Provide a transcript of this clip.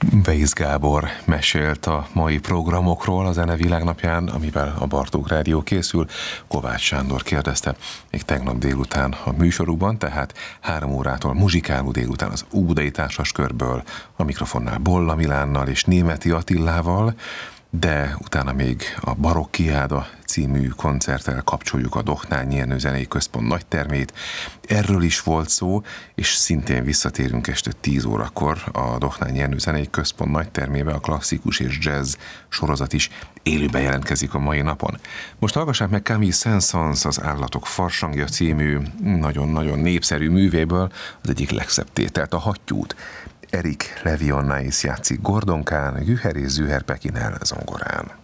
Weisz Gábor mesélt a mai programokról a Zene Világnapján, amivel a Bartók Rádió készül. Kovács Sándor kérdezte még tegnap délután a műsorukban, tehát 3 órától muzsikáló délután az Óbudai Társaskörből, a mikrofonnál Bolla Milánnal és Németi Attillával, de utána még a Barokkiáda című koncerttel kapcsoljuk a Dohnányi Ernő Zenei Központ nagytermét. Erről is volt szó, és szintén visszatérünk este 10 órakor a Dohnányi Ernő Zenei Központ nagytermébe. A klasszikus és jazz sorozat is élőben jelentkezik a mai napon. Most hallgassák meg Camille Saint-Saëns az Állatok farsangja című nagyon-nagyon népszerű művéből az egyik legszebb tételt, a Hattyút. Erik Levionnais játszik gordonkán, Güher és Züher Pekinel zongorán.